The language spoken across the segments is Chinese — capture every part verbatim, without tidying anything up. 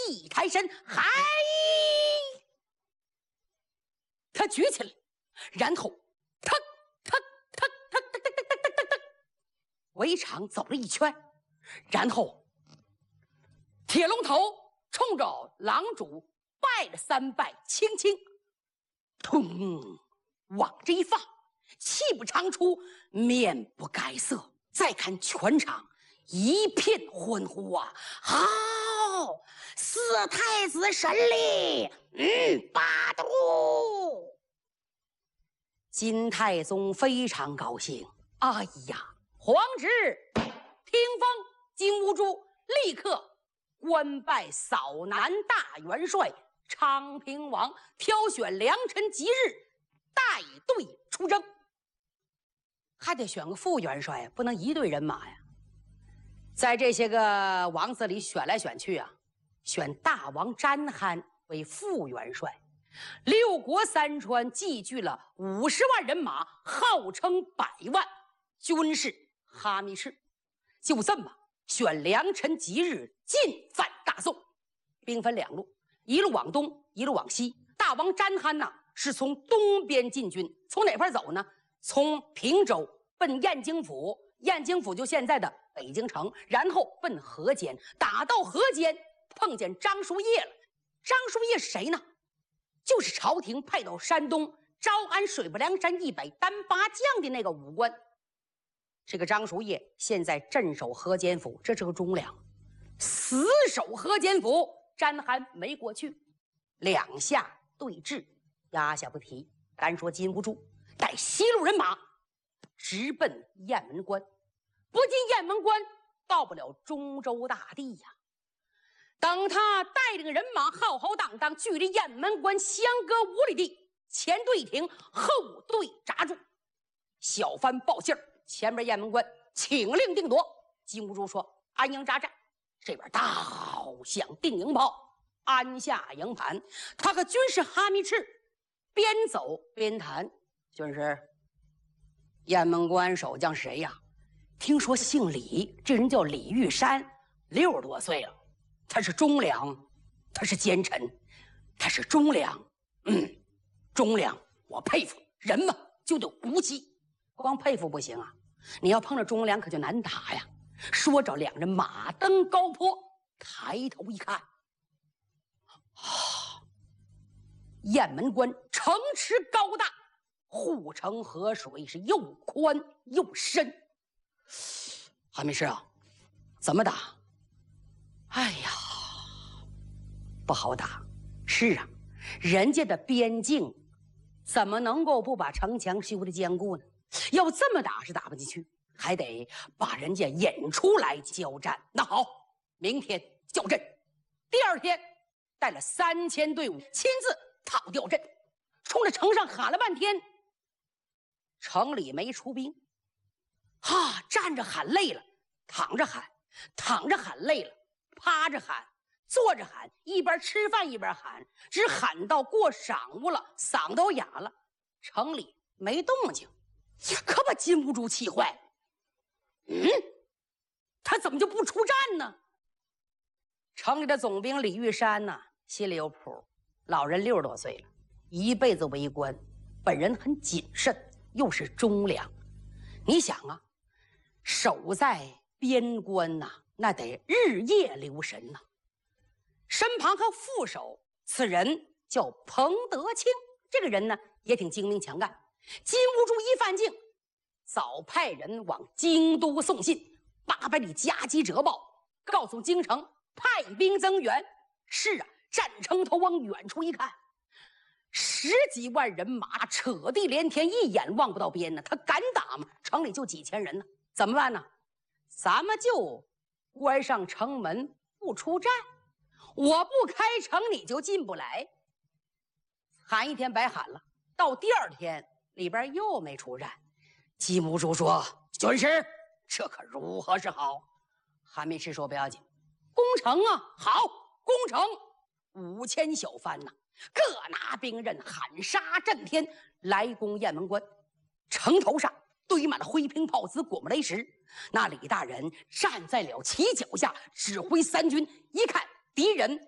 一抬身，嗨，他举起来，然后腾腾腾腾腾腾腾腾腾腾，围场走了一圈，然后铁龙头冲着狼主拜了三拜，轻轻通往这一放，气不长出，面不改色。再看全场一片欢呼啊！好，四太子神力，嗯，八度。金太宗非常高兴，哎呀，皇旨，听封金兀术立刻官拜扫南大元帅、昌平王，挑选良辰吉日，带队出征。还得选个副元帅呀，不能一队人马呀。在这些个王子里选来选去啊，选大王詹憨为副元帅。六国三川集聚了五十万人马，号称百万军士哈密赤。就这么选良辰吉日进犯大宋，兵分两路，一路往东，一路往西。大王詹憨呐是从东边进军，从哪边走呢？从平州奔燕京府，燕京府就现在的北京城，然后奔河间，打到河间碰见张叔夜了。张叔夜是谁呢？就是朝廷派到山东招安水泊梁山以北单八将的那个武官。这个张叔夜现在镇守河间府，这是个忠良，死守河间府。詹憨没过去，两下对峙，压下不提。单说禁不住，带西路人马直奔雁门关。不进雁门关，到不了中州大地呀。等他带领人马浩浩荡荡，距离雁门关相隔五里地，前队停，后队扎住。小番报信儿，前面雁门关请令定夺。金兀术说安营扎寨，这边倒响定营炮，安下营盘。他和军士哈密赤边走边谈。军师，雁门关守将是谁呀？听说姓李，这人叫李玉山，六十多岁了。他是忠良，他是奸臣，他是忠良。嗯，忠良，我佩服。人嘛就得骨气，光佩服不行啊，你要碰着忠良可就难打呀。说着，两人马登高坡，抬头一看，啊，雁门关城池高大，护城河水是又宽又深。哈密赤啊，怎么打？哎呀，不好打。是啊，人家的边境怎么能够不把城墙修得坚固呢？要这么打是打不进去，还得把人家引出来交战。那好，明天校阵。第二天带了三千队伍亲自讨吊阵，冲着城上喊了半天，城里没出兵。哈，站着喊累了，躺着喊，躺着喊累了，趴着喊，坐着喊，一边吃饭一边喊，只喊到过晌午了，嗓都哑了。城里没动静，可把金兀术气坏了。嗯，他怎么就不出战呢？城里的总兵李玉山呢，心里有谱。老人六十多岁了，一辈子为官，本人很谨慎，又是忠良。你想啊，守在边关呐、啊，那得日夜留神呐、啊。身旁还副手，此人叫彭德清，这个人呢也挺精明强干。金兀术一犯境，早派人往京都送信，八百里加急折报，告诉京城派兵增援。是啊，战城头往远处一看，十几万人马扯地连天，一眼望不到边呢。他敢打吗？城里就几千人呢，怎么办呢？咱们就关上城门不出战，我不开城你就进不来。喊一天白喊了，到第二天里边又没出战。金兀术说：“军师，这可如何是好？”哈密赤说：“不要紧，攻城啊，好，攻城。五千小番呐、啊，各拿兵刃，喊杀震天，来攻雁门关。城头上堆满了灰瓶炮子、滚木雷石。那李大人站在了旗脚下，指挥三军。一看敌人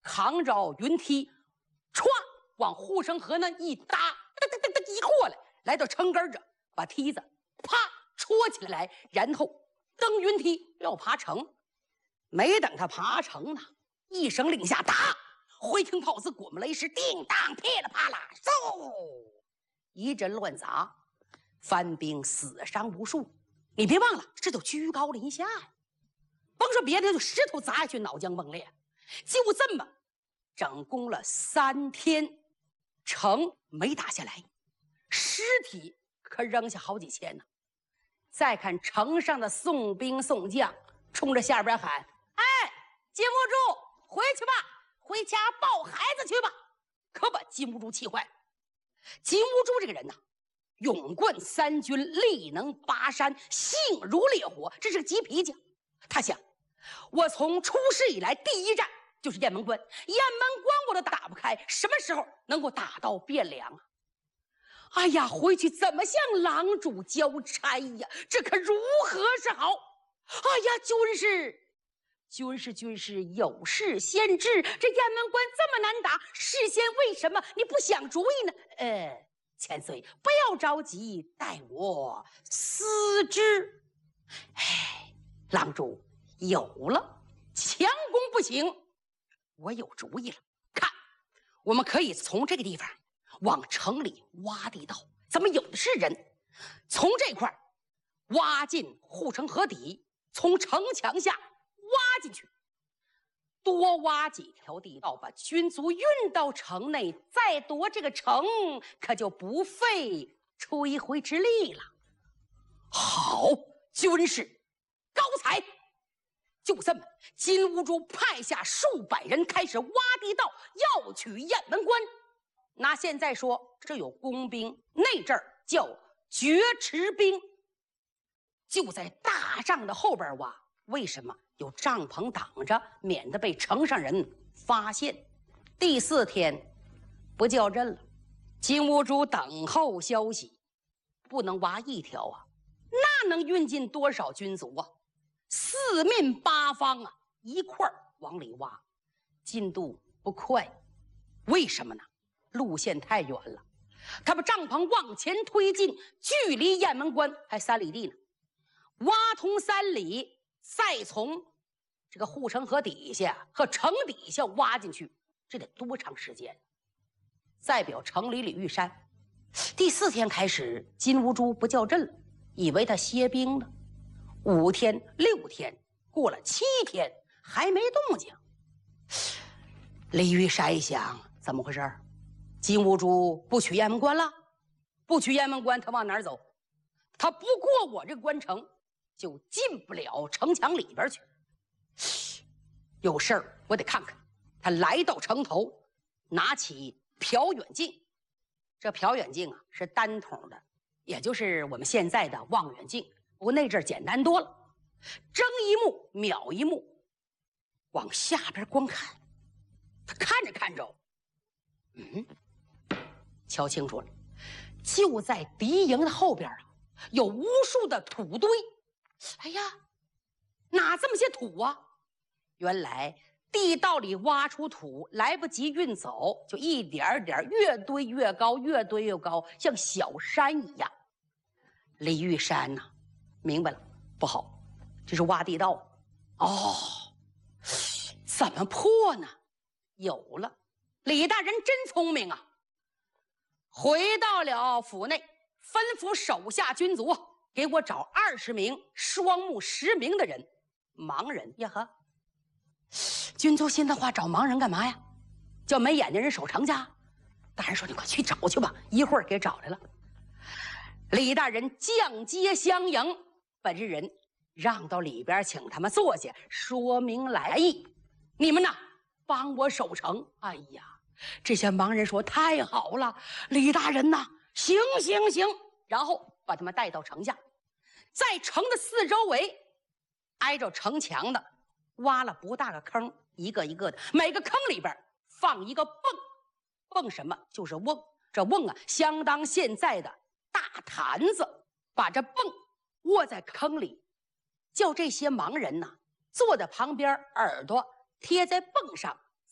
扛着云梯，歘往护城河那一搭，噔噔噔噔一过来，来到城根这，把梯子啪戳起来，然后登云梯要爬城。没等他爬成呢，一声令下，打！回听炮子滚木雷石，叮当噼里啪啦，嗖，一阵乱砸，番兵死伤无数。你别忘了，这都居高临下呀，甭说别的，就石头砸下去，脑浆崩裂。就这么整攻了三天，城没打下来，尸体可扔下好几千呢。再看城上的宋兵宋将，冲着下边喊：“哎，金兀术，回去吧，回家抱孩子去吧！”可把金兀术气坏了。金兀术这个人呐，勇冠三军，力能拔山，性如烈火，这是个急脾气。他想，我从出师以来第一战就是雁门关，雁门关我都打不开，什么时候能够打到汴梁啊？哎呀，回去怎么向郎主交差呀？这可如何是好？哎呀，军师，军师，军师，有事先知，这雁门关这么难打，事先为什么你不想主意呢？呃，千岁，不要着急，待我思之。哎，郎主有了，强攻不行，我有主意了。看，我们可以从这个地方往城里挖地道，咱们有的是人，从这块挖进护城河底，从城墙下挖进去，多挖几条地道，把军卒运到城内，再夺这个城，可就不费吹灰之力了。好，军士高才。就这么，金兀术派下数百人开始挖地道，要取雁门关。拿现在说，这有工兵，那阵儿叫绝池兵，就在大帐的后边挖。为什么？有帐篷挡着，免得被城上人发现。第四天不叫阵了，金兀术等候消息，不能挖一条啊，那能运进多少军卒啊？四面八方啊，一块儿往里挖，进度不快。为什么呢？路线太远了，他把帐篷往前推进，距离雁门关还三里地呢。挖通三里，再从这个护城河底下和城底下挖进去，这得多长时间？再表城里李玉山，第四天开始，金兀术不叫阵了，以为他歇兵呢。五天、六天，过了七天还没动静。李玉山一想，怎么回事？金兀术不取雁门关了？不取雁门关，他往哪儿走？他不过我这关城，就进不了城墙里边去。有事儿，我得看看。他来到城头，拿起瞟远镜。这瞟远镜啊，是单筒的，也就是我们现在的望远镜。不过那阵儿简单多了，睁一目秒一目，往下边观看。他看着看着，嗯，瞧清楚了，就在敌营的后边啊，有无数的土堆。哎呀，哪这么些土啊？原来地道里挖出土，来不及运走，就一点点越堆越高，越堆越高，像小山一样。李玉山呐、啊，明白了，不好，这是挖地道。哦，怎么破呢？有了，李大人真聪明啊！回到了府内，吩咐手下军卒给我找二十名双目失明的人，盲人呀呵。军卒心的话，找盲人干嘛呀？叫没眼睛人守城去。大人说：“你快去找去吧。”一会儿给找来了。李大人降阶相迎，把这人让到里边，请他们坐下，说明来意。你们呐，帮我守城。哎呀，这些盲人说：“太好了，李大人呐，行行行。”然后把他们带到城下，在城的四周围，挨着城墙的挖了不大个坑，一个一个的，每个坑里边放一个泵。泵什么？就是瓮。这瓮啊，相当现在的大坛子，把这泵握在坑里，叫这些盲人呐坐在旁边，耳朵贴在泵上，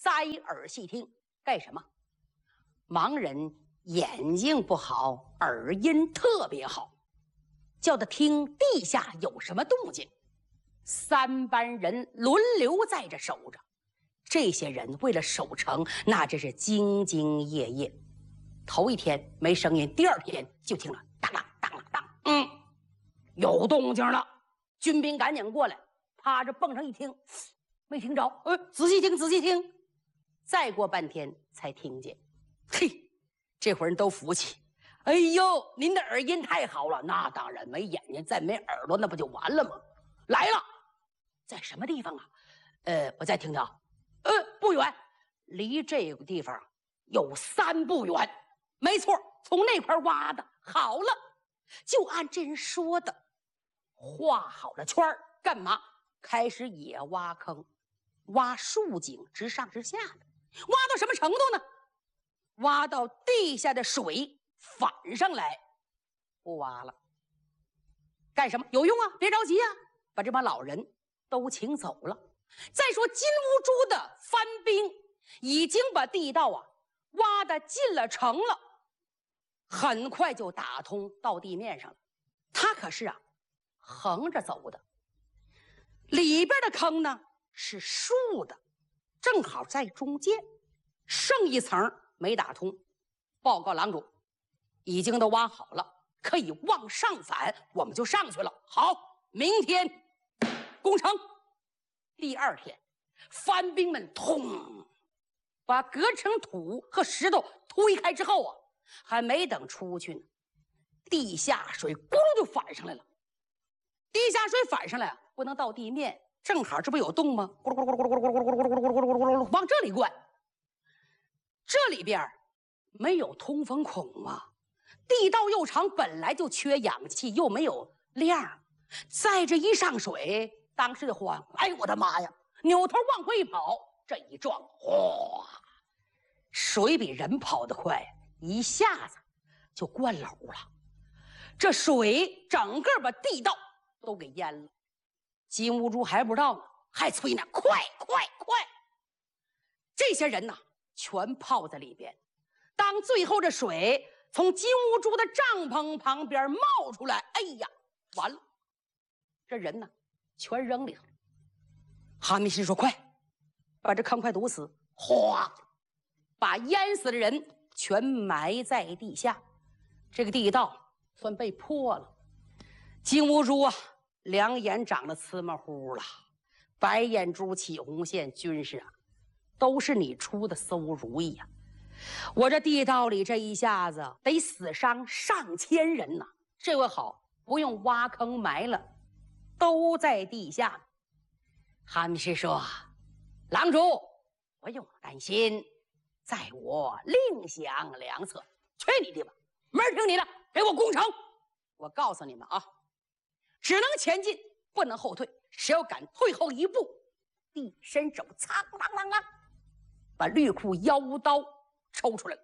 塞耳细听，干什么？盲人眼睛不好，耳音特别好，叫他听地下有什么动静。三班人轮流在这守着，这些人为了守城，那真是兢兢业业。头一天没声音，第二天就听了当啷当啷当，嗯，有动静了。军兵赶紧过来，趴着蹦上一听，没听着，呃，仔细听，仔细听。再过半天才听见，嘿，这伙人都服气。哎呦，您的耳音太好了，那当然，没眼睛再没耳朵，那不就完了吗？来了，在什么地方啊？呃，我再听听，呃，不远，离这个地方有三步远。没错，从那块挖的。好了，就按这人说的，画好了圈儿，干嘛？开始也挖坑，挖竖井，直上直下的。挖到什么程度呢？挖到地下的水反上来，不挖了。干什么？有用啊！别着急啊，把这帮老人都请走了。再说金乌珠的番兵已经把地道啊挖得进了城了，很快就打通到地面上了。他可是啊横着走的，里边的坑呢是竖的，正好在中间，剩一层没打通。报告郎主，已经都挖好了，可以往上反，我们就上去了。好，明天攻城。第二天，番兵们通把隔成土和石头推开之后啊，还没等出去呢，地下水咕噜就反上来了。地下水反上来啊，不能到地面，正好这不有洞吗？咕噜咕噜咕噜咕噜咕噜咕噜咕噜咕噜咕噜咕噜咕噜，往这里灌。这里边没有通风孔啊，地道又长，本来就缺氧气，又没有亮，再这一上水，当时就慌，哎呦我的妈呀！扭头往回一跑，这一撞，哗，水比人跑得快，一下子就灌篓了。这水整个把地道都给淹了。金乌珠还不知道呢，还催呢，快快快！这些人呐，全泡在里边。当最后这水从金乌珠的帐篷旁边冒出来，哎呀，完了！这人呢，全扔里头了。哈密士说：“快，把这坑快堵死！”哗，把淹死的人全埋在地下。这个地道算被破了。金乌珠啊，两眼长得呲嘛乎了，白眼珠起红线，军士啊，都是你出的馊主意呀、啊！我这地道里这一下子得死伤上千人呐、啊！这回好，不用挖坑埋了，都在地下。哈密士说：“郎主，不用担心，在我另想良策。”去你的吧，门儿听你的，给我攻城！我告诉你们啊，只能前进，不能后退。谁要敢退后一步，一伸手，苍啷啷啷，把绿裤腰刀抽出来了，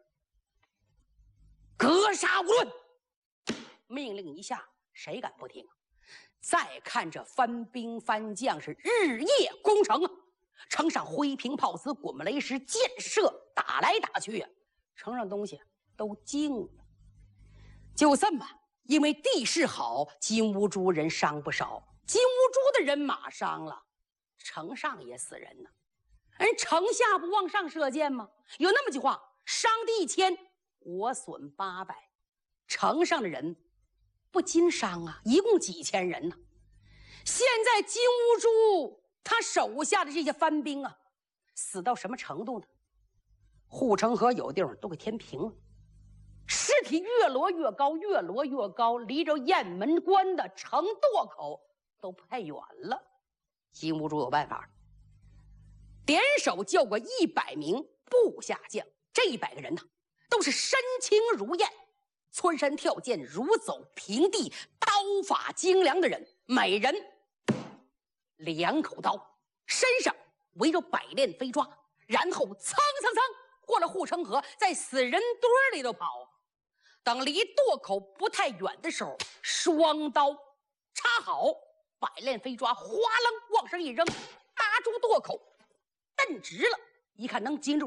格杀无论。命令一下，谁敢不听啊？再看这番兵番将是日夜攻城啊，城上灰瓶炮子、滚木雷石、箭射打来打去啊，城上东西都惊了。就这么，因为地势好，金乌珠人伤不少。金乌珠的人马伤了，城上也死人呢。人城下不往上射箭吗？有那么句话：伤敌一千，我损八百。城上的人不禁伤啊，一共几千人呢。现在金乌珠他手下的这些番兵啊，死到什么程度呢？护城河有地方都给填平了，尸体越摞越高，越摞越高，离着雁门关的城垛口都不太远了。金乌珠有办法，点手叫过一百名部下将，这一百个人呢，都是身轻如燕，蹿山跳涧，如走平地，刀法精良的人，每人两口刀，身上围着百炼飞抓，然后蹭蹭蹭过了护城河，在死人堆里头跑。等离垛口不太远的时候，双刀插好，百炼飞抓哗楞往上一扔，搭住垛口，蹬直了， 一看能经住